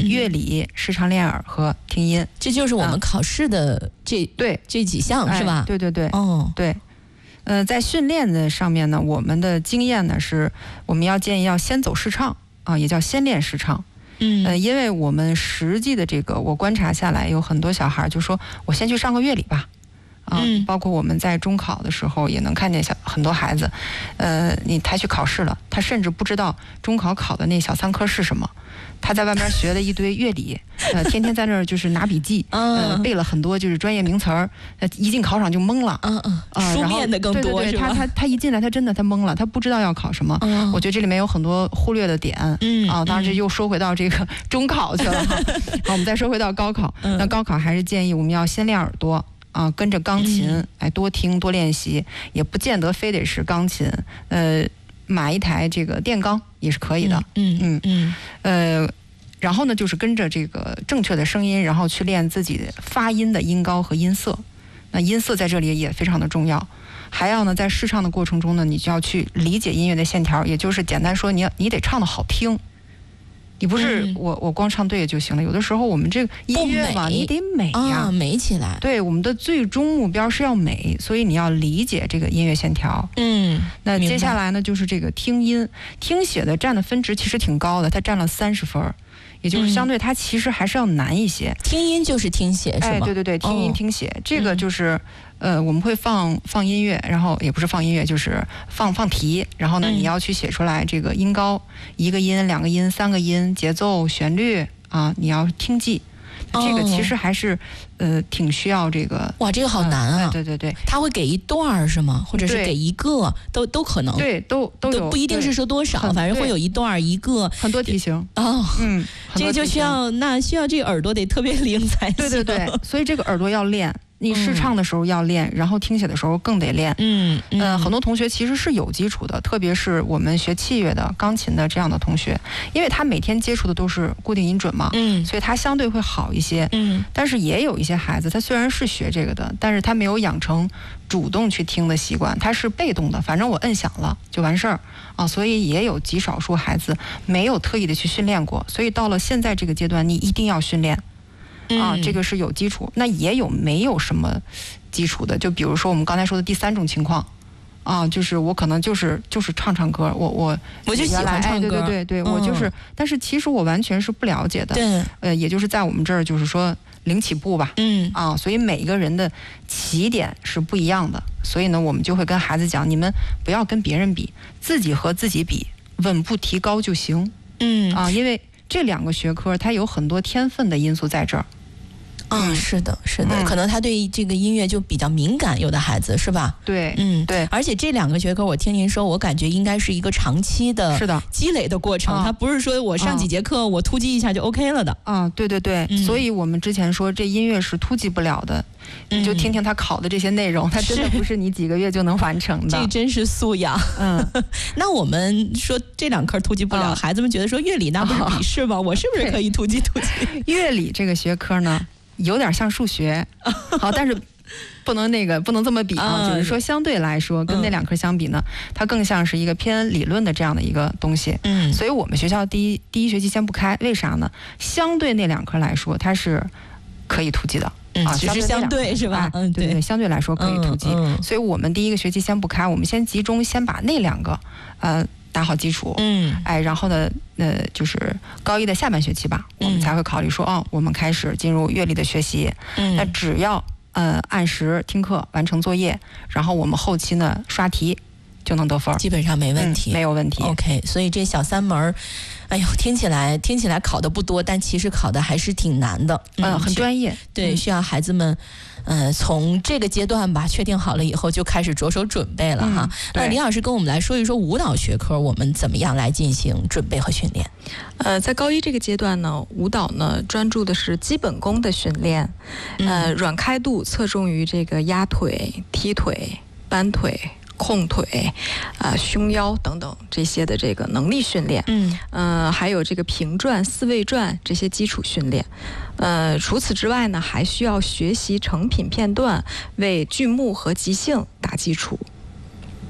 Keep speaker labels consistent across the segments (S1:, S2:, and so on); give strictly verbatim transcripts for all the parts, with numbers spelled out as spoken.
S1: 乐理、视唱练耳和听音，
S2: 这就是我们考试的这、啊、
S1: 对
S2: 这几项、
S1: 哎、
S2: 是吧？
S1: 对对对，
S2: 哦，
S1: 对。呃，在训练的上面呢，我们的经验呢是，我们要建议要先走视唱啊，也叫先练视唱。
S2: 嗯，
S1: 呃，因为我们实际的这个，我观察下来，有很多小孩就说，我先去上个乐理吧。啊，
S2: 嗯，
S1: 包括我们在中考的时候也能看见小很多孩子，呃，你他去考试了，他甚至不知道中考考的那小三科是什么，他在外面学了一堆乐理，呃，天天在那儿就是拿笔记，呃，背了很多就是专业名词儿，呃，一进考场就懵了，
S2: 嗯嗯，
S1: 啊，
S2: 书面的更多，
S1: 对对对，他他他一进来他真的他懵了，他不知道要考什么，
S2: 嗯，
S1: 我觉得这里面有很多忽略的点，
S2: 嗯
S1: 啊，当然这又说回到这个中考去了哈，好，我们再说回到高考，
S2: 嗯、
S1: 那高考还是建议我们要先练耳朵。啊，跟着钢琴，
S2: 嗯、
S1: 哎，多听多练习，也不见得非得是钢琴，呃，买一台这个电钢也是可以的，
S2: 嗯嗯嗯，
S1: 呃，然后呢，就是跟着这个正确的声音，然后去练自己发音的音高和音色。那音色在这里也非常的重要，还要呢，在试唱的过程中呢，你就要去理解音乐的线条，也就是简单说，你要你得唱得好听。你不是我、嗯、我光唱对就行了，有的时候我们这个音乐嘛，你得美呀、
S2: 啊，美起来。
S1: 对，我们的最终目标是要美，所以你要理解这个音乐线条。
S2: 嗯，
S1: 那接下来呢，就是这个听音，听写的占的分值其实挺高的，它占了三十分，也就是相对它其实还是要难一些。
S2: 嗯、听音就是听写是吧？
S1: 哎，对对对，听音、哦、听写，这个就是。嗯呃，我们会放放音乐，然后也不是放音乐，就是放放题，然后呢，你要去写出来这个音高，一个音、两个音、三个音，节奏、旋律啊，你要听记。这个其实还是呃挺需要这个。
S2: 哇，这个好难啊！
S1: 呃、对对对，
S2: 他会给一段是吗？或者是给一个，都都可能。
S1: 对，都都有，
S2: 都不一定是说多少，反正会有一段一个
S1: 很多题型。
S2: 哦，
S1: 嗯，
S2: 这个就需要那需要这个耳朵得特别灵才行。
S1: 对对对，所以这个耳朵要练。你试唱的时候要练、嗯，然后听写的时候更得练。
S2: 嗯嗯、
S1: 呃，很多同学其实是有基础的，特别是我们学器乐的、钢琴的这样的同学，因为他每天接触的都是固定音准嘛，
S2: 嗯，
S1: 所以他相对会好一些。
S2: 嗯，
S1: 但是也有一些孩子，他虽然是学这个的，但是他没有养成主动去听的习惯，他是被动的，反正我摁响了就完事儿啊。所以也有极少数孩子没有特意的去训练过，所以到了现在这个阶段，你一定要训练。啊，这个是有基础，那也有没有什么基础的，就比如说我们刚才说的第三种情况，啊，就是我可能就是就是唱唱歌，我我
S2: 我就喜欢唱歌，
S1: 哎、对对对对、嗯，我就是，但是其实我完全是不了解的，
S2: 对，
S1: 呃，也就是在我们这儿就是说零起步吧，
S2: 嗯，
S1: 啊，所以每一个人的起点是不一样的，所以呢，我们就会跟孩子讲，你们不要跟别人比，自己和自己比，稳步提高就行，
S2: 嗯，
S1: 啊，因为这两个学科它有很多天分的因素在这儿。
S2: 嗯，是的，是的、嗯，可能他对这个音乐就比较敏感，有的孩子是吧？
S1: 对，
S2: 嗯，
S1: 对。
S2: 而且这两个学科，我听您说，我感觉应该是一个长期的、
S1: 是的
S2: 积累的过程，
S1: 啊、
S2: 它不是说我上几节课、啊、我突击一下就 OK 了的。
S1: 啊，对对对、嗯，所以我们之前说这音乐是突击不了的，你、嗯、就听听他考的这些内容，它真的不是你几个月就能完成的。
S2: 这真是素养。
S1: 嗯，
S2: 那我们说这两科突击不了、啊，孩子们觉得说乐理那不是笔试吗？啊、我是不是可以突击突击？
S1: 乐理这个学科呢？有点像数学，好，但是不能那个不能这么比啊，就是说相对来说跟那两科相比呢，它更像是一个偏理论的这样的一个东西。
S2: 嗯，
S1: 所以我们学校第一第一学期先不开，为啥呢？相对那两科来说，它是可以突击的。
S2: 嗯，只是相对是吧？
S1: 嗯，对对，相对来说可以突击。
S2: 嗯，
S1: 所以我们第一个学期先不开，我们先集中先把那两个呃。打好基础，
S2: 嗯，
S1: 哎，然后呢，呃，就是高一的下半学期吧，我们才会考虑说，哦，我们开始进入乐理的学习。
S2: 嗯，
S1: 那只要呃按时听课、完成作业，然后我们后期呢刷题就能得分，
S2: 基本上没问题，
S1: 嗯、没有问题。
S2: OK， 所以这小三门，哎呦，听起来听起来考的不多，但其实考的还是挺难的，
S1: 嗯，呃、很专业，
S2: 对，
S1: 嗯、
S2: 需要孩子们。呃，从这个阶段吧，确定好了以后就开始着手准备了哈。嗯、那李老师跟我们来说一说舞蹈学科，我们怎么样来进行准备和训练？
S3: 呃，在高一这个阶段呢，舞蹈呢专注的是基本功的训练，呃，软开度侧重于这个压腿、踢腿、搬腿。控腿，啊、呃，胸腰等等这些的这个能力训练，
S2: 嗯，
S3: 呃，还有这个平转、四位转这些基础训练，呃，除此之外呢，还需要学习成品片段，为剧目和即兴打基础。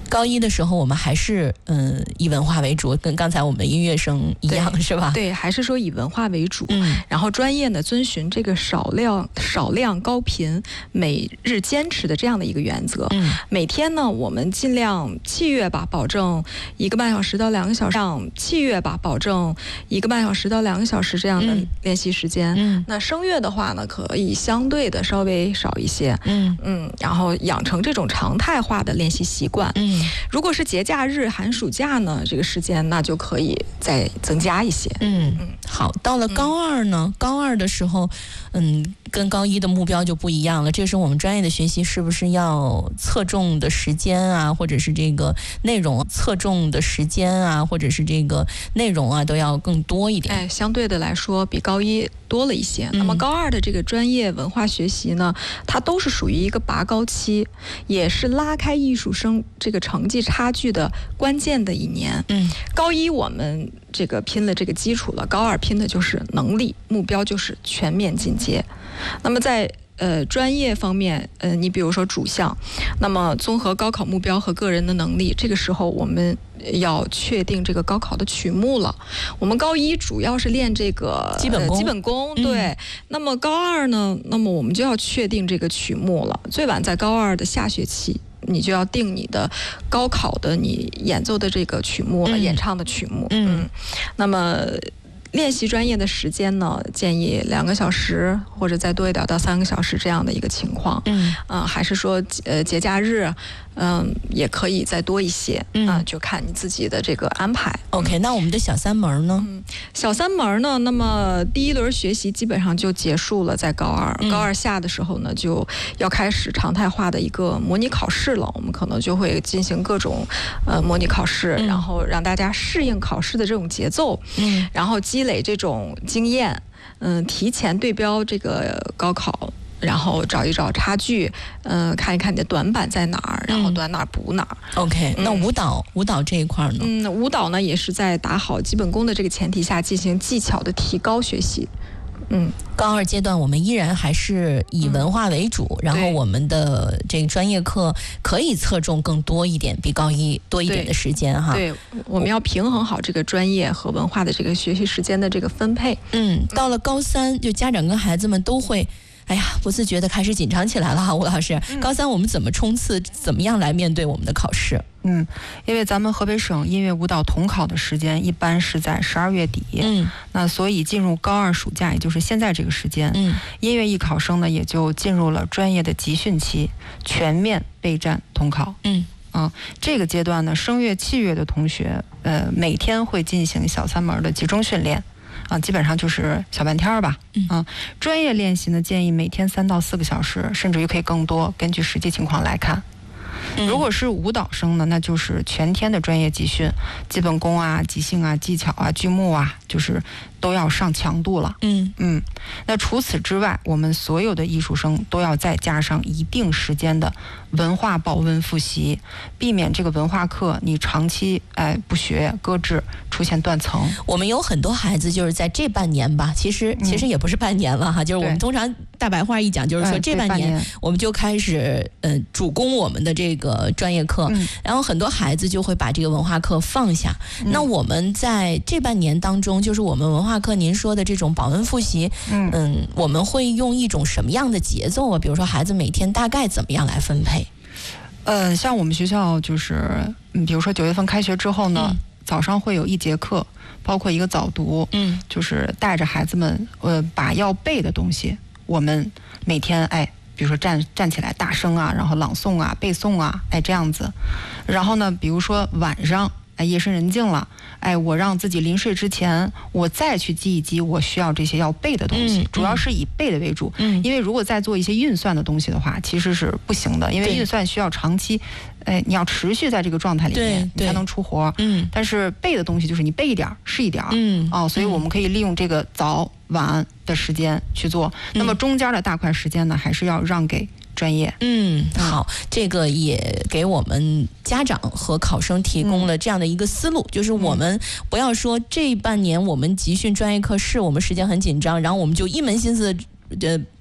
S2: 高一的时候，我们还是嗯以文化为主，跟刚才我们的音乐生一样，是吧？
S3: 对，还是说以文化为主。
S2: 嗯，
S3: 然后专业呢遵循这个少量少量高频每日坚持的这样的一个原则。
S2: 嗯，
S3: 每天呢我们尽量器乐吧，保证一个半小时到两个小时，让器乐吧，保证一个半小时到两个小时这样的练习时间。
S2: 嗯，
S3: 那声乐的话呢，可以相对的稍微少一些。
S2: 嗯
S3: 嗯，然后养成这种常态化的练习习惯。
S2: 嗯，
S3: 如果是节假日、寒暑假呢，这个时间那就可以再增加一些。
S2: 嗯嗯，好，到了高二呢，嗯、高二的时候，嗯，跟高一的目标就不一样了。这时候我们专业的学习是不是要侧重的时间啊，或者是这个内容侧重的时间啊，或者是这个内容啊，都要更多一点？
S3: 哎，相对的来说比高一多了一些。嗯、那么高二的这个专业文化学习呢，它都是属于一个拔高期，也是拉开艺术生这个成绩差距的关键的一年。
S2: 嗯，
S3: 高一我们这个拼了这个基础了，高二拼的就是能力，目标就是全面进阶。那么在呃专业方面，呃，你比如说主项，那么综合高考目标和个人的能力，这个时候我们要确定这个高考的曲目了。我们高一主要是练这个
S2: 基本功，
S3: 呃、基本功对、嗯。那么高二呢，那么我们就要确定这个曲目了，最晚在高二的下学期。你就要定你的高考的你演奏的这个曲目了、嗯、演唱的曲目。
S2: 嗯，
S3: 嗯那么练习专业的时间呢，建议两个小时或者再多一点到三个小时这样的一个情况。
S2: 嗯，
S3: 啊、呃，还是说呃节假日，嗯、呃，也可以再多一些。
S2: 嗯、
S3: 呃，就看你自己的这个安排。
S2: OK， 那我们的小三门呢？
S3: 嗯，小三门呢，那么第一轮学习基本上就结束了，在高二，
S2: 嗯、
S3: 高二下的时候呢，就要开始常态化的一个模拟考试了。我们可能就会进行各种呃模拟考试，
S2: 嗯、
S3: 然后让大家适应考试的这种节奏，
S2: 嗯，
S3: 然后积累这种经验，嗯，提前对标这个高考。然后找一找差距，呃，看一看你的短板在哪儿，然后短哪儿补哪儿。
S2: 嗯、OK，、嗯、那舞蹈舞蹈这一块呢？
S3: 嗯，舞蹈呢也是在打好基本功的这个前提下进行技巧的提高学习。嗯，
S2: 高二阶段我们依然还是以文化为主，嗯、然后我们的这个专业课可以侧重更多一点，比高一多一点的时间哈。
S3: 对，我们要平衡好这个专业和文化的这个学习时间的这个分配。
S2: 嗯，到了高三，就家长跟孩子们都会。哎呀，不自觉的开始紧张起来了哈，吴老师。高三我们怎么冲刺？怎么样来面对我们的考试？
S1: 嗯，因为咱们河北省音乐舞蹈统考的时间一般是在十二月底，
S2: 嗯，
S1: 那所以进入高二暑假，也就是现在这个时间，
S2: 嗯，
S1: 音乐艺考生呢也就进入了专业的集训期，全面备战统考。
S2: 嗯。
S1: 啊，这个阶段呢，声乐、器乐的同学，呃，每天会进行小三门的集中训练。啊，基本上就是小半天吧。啊，专业练习呢，建议每天三到四个小时，甚至于可以更多，根据实际情况来看。如果是舞蹈生呢，那就是全天的专业集训，基本功啊、即兴啊、技巧啊、剧目啊，就是都要上强度了。
S2: 嗯
S1: 嗯。那除此之外，我们所有的艺术生都要再加上一定时间的文化保温复习，避免这个文化课你长期哎不学搁置，出现断层。
S2: 我们有很多孩子就是在这半年吧，其实其实也不是半年了哈，嗯、就是我们通常大白话一讲，就是说这半年我们就开始呃主攻我们的这个专业课，
S1: 嗯、
S2: 然后很多孩子就会把这个文化课放下。嗯、那我们在这半年当中，就是我们文化课您说的这种保温复习，
S1: 嗯，
S2: 嗯我们会用一种什么样的节奏啊？比如说孩子每天大概怎么样来分配？
S1: 呃，像我们学校就是，嗯，比如说九月份开学之后呢，嗯、早上会有一节课，包括一个早读，
S2: 嗯，
S1: 就是带着孩子们，呃，把要背的东西，我们每天哎，比如说站站起来大声啊，然后朗诵啊、背诵啊，哎这样子。然后呢，比如说晚上，哎夜深人静了，哎我让自己临睡之前，我再去记一记我需要这些要背的东西，
S2: 嗯、
S1: 主要是以背的为主。
S2: 嗯，
S1: 因为如果再做一些运算的东西的话，其实是不行的，因为运算需要长期，哎你要持续在这个状态里面，你才能出活。
S2: 嗯，
S1: 但是背的东西就是你背一点是一点。
S2: 嗯，
S1: 哦，所以我们可以利用这个早晚的时间去做。
S2: 嗯、
S1: 那么中间的大块时间呢，还是要让给专业。
S2: 嗯，好，这个也给我们家长和考生提供了这样的一个思路，嗯、就是我们不要说这半年我们集训专业课是我们时间很紧张，然后我们就一门心思呃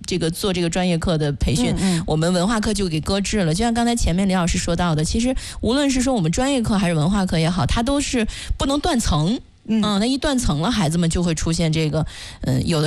S2: 这个做这个专业课的培训，
S1: 嗯嗯
S2: 我们文化课就给搁置了。就像刚才前面李老师说到的，其实无论是说我们专业课还是文化课也好，它都是不能断层。嗯，那一断层了，孩子们就会出现这个，嗯，有的。